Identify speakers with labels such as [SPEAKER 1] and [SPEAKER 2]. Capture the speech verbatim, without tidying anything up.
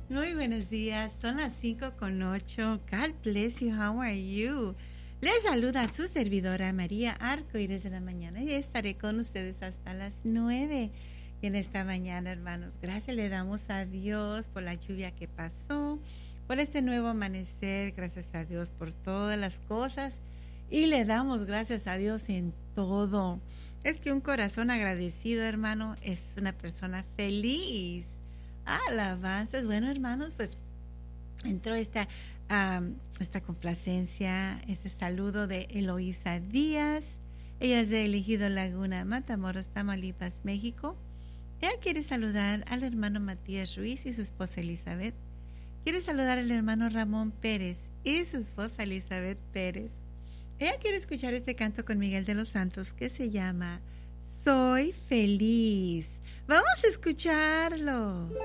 [SPEAKER 1] Muy buenos días, son las cinco con ocho. God bless you, how are you? Les saluda su servidora María Arcoíris de la mañana y estaré con ustedes hasta las nueve. Y en esta mañana, hermanos, gracias le damos a Dios por la lluvia que pasó, por este nuevo amanecer, gracias a Dios por todas las cosas y le damos gracias a Dios en todo. Es que un corazón agradecido, hermano, es una persona feliz. Alabanzas. Bueno, hermanos, pues entró esta, um, esta complacencia, este saludo de Eloísa Díaz. Ella es de Elegido Laguna, Matamoros, Tamaulipas, México. Ella quiere saludar al hermano Matías Ruiz y su esposa Elizabeth. Quiere saludar al hermano Ramón Pérez y su esposa Elizabeth Pérez. Ella quiere escuchar este canto con Miguel de los Santos que se llama Soy Feliz. Vamos a escucharlo.